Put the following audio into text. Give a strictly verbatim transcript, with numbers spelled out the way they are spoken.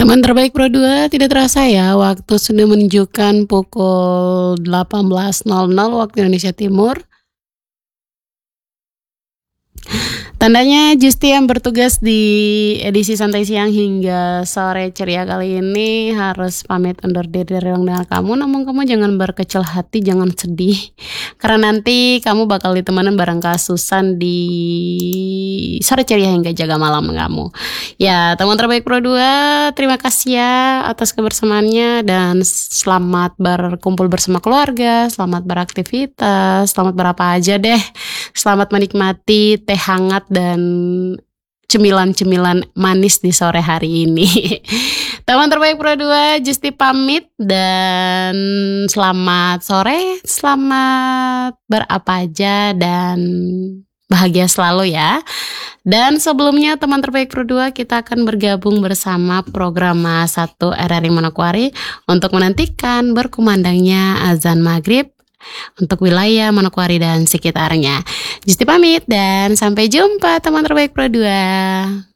Teman terbaik Pro dua, tidak terasa ya, waktu sudah menunjukkan pukul delapan belas nol nol waktu Indonesia Timur. Tandanya Justi yang bertugas di edisi santai siang hingga sore ceria kali ini harus pamit undur diri dari ruang dengar kamu. Namun kamu jangan berkecil hati, jangan sedih, karena nanti kamu bakal ditemenin bareng Kak Susan di sore ceria hingga jaga malam kamu. Ya, teman terbaik Pro dua, terima kasih ya atas kebersamaannya dan selamat berkumpul bersama keluarga, selamat beraktivitas, selamat berapa aja deh. Selamat menikmati teh hangat dan cemilan-cemilan manis di sore hari ini. Teman terbaik Pro dua, Justi pamit dan selamat sore, selamat berapa aja dan bahagia selalu ya. Dan sebelumnya teman terbaik Pro dua, kita akan bergabung bersama program satu R R I Manokwari untuk menantikan berkumandangnya azan maghrib untuk wilayah Manokwari dan sekitarnya. Justi pamit dan sampai jumpa teman terbaik Pro dua.